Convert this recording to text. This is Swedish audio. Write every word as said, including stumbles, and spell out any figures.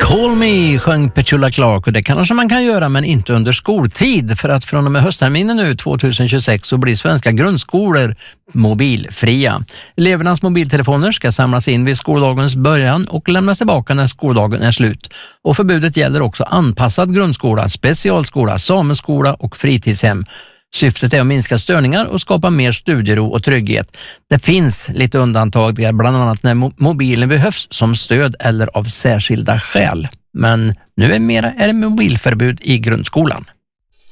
Call Me sjöng Petula Clark, och det kanske man kan göra men inte under skoltid, för att från och med höstterminen nu tjugohundratjugosex så blir svenska grundskolor mobilfria. Elevernas mobiltelefoner ska samlas in vid skoldagens början och lämnas tillbaka när skoldagen är slut. Och förbudet gäller också anpassad grundskola, specialskola, sameskola och fritidshem. Syftet är att minska störningar och skapa mer studiero och trygghet. Det finns lite undantag, bland annat när mobilen behövs som stöd eller av särskilda skäl. Men nu är mera är det mobilförbud i grundskolan.